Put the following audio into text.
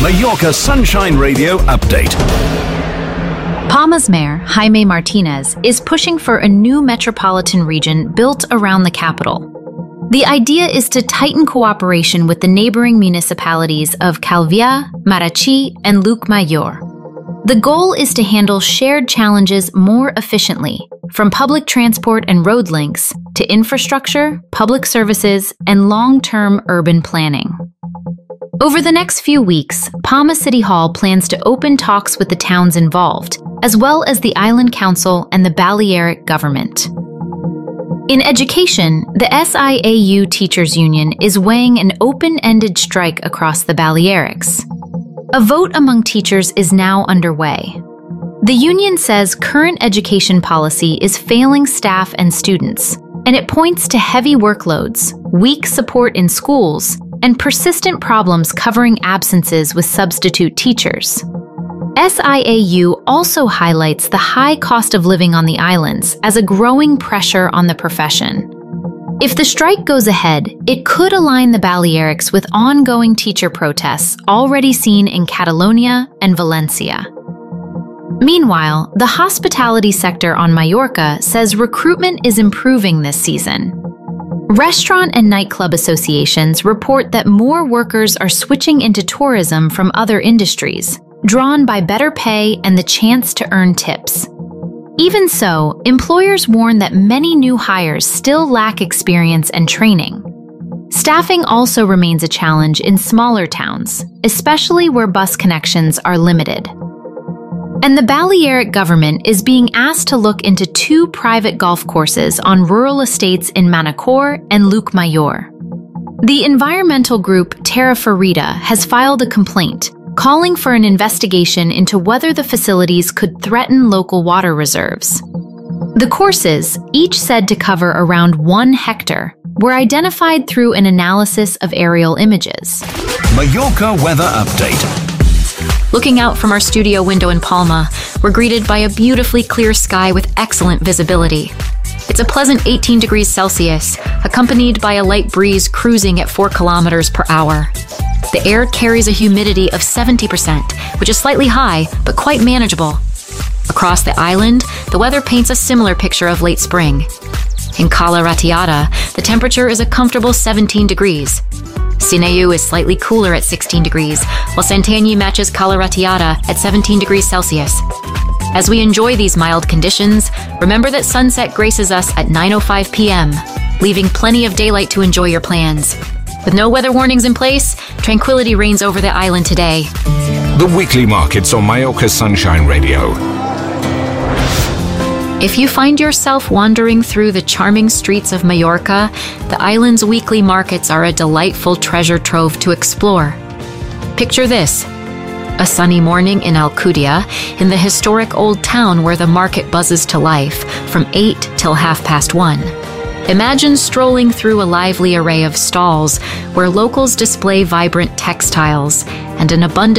Mallorca Sunshine Radio update. Palma's mayor, Jaime Martinez, is pushing for a new metropolitan region built around the capital. The idea is to tighten cooperation with the neighboring municipalities of Calviá, Marachí, and Llucmajor. The goal is to handle shared challenges more efficiently, from public transport and road links to infrastructure, public services, and long-term urban planning. Over the next few weeks, Palma City Hall plans to open talks with the towns involved, as well as the Island Council and the Balearic government. In education, the SIAU Teachers Union is weighing an open-ended strike across the Balearics. A vote among teachers is now underway. The union says current education policy is failing staff and students, and it points to heavy workloads, weak support in schools, and persistent problems covering absences with substitute teachers. SIAU also highlights the high cost of living on the islands as a growing pressure on the profession. If the strike goes ahead, it could align the Balearics with ongoing teacher protests already seen in Catalonia and Valencia. Meanwhile, the hospitality sector on Mallorca says recruitment is improving this season. Restaurant and nightclub associations report that more workers are switching into tourism from other industries, drawn by better pay and the chance to earn tips. Even so, employers warn that many new hires still lack experience and training. Staffing also remains a challenge in smaller towns, especially where bus connections are limited. And the Balearic government is being asked to look into 2 private golf courses on rural estates in Manacor and Llucmajor. The environmental group Terra Ferida has filed a complaint, calling for an investigation into whether the facilities could threaten local water reserves. The courses, each said to cover around 1 hectare, were identified through an analysis of aerial images. Mallorca weather update. Looking out from our studio window in Palma, we're greeted by a beautifully clear sky with excellent visibility. It's a pleasant 18 degrees Celsius, accompanied by a light breeze cruising at 4 kilometers per hour. The air carries a humidity of 70%, which is slightly high, but quite manageable. Across the island, the weather paints a similar picture of late spring. In Cala Ratllada, the temperature is a comfortable 17 degrees. Sineu is slightly cooler at 16 degrees, while Santanyí matches Cala Ratllada at 17 degrees Celsius. As we enjoy these mild conditions, remember that sunset graces us at 9:05 p.m., leaving plenty of daylight to enjoy your plans. With no weather warnings in place, tranquility reigns over the island today. The weekly markets on Mallorca Sunshine Radio. If you find yourself wandering through the charming streets of Mallorca, the island's weekly markets are a delightful treasure trove to explore. Picture this: a sunny morning in Alcudia, in the historic old town where the market buzzes to life from 8 till 1:30. Imagine strolling through a lively array of stalls where locals display vibrant textiles and an abundant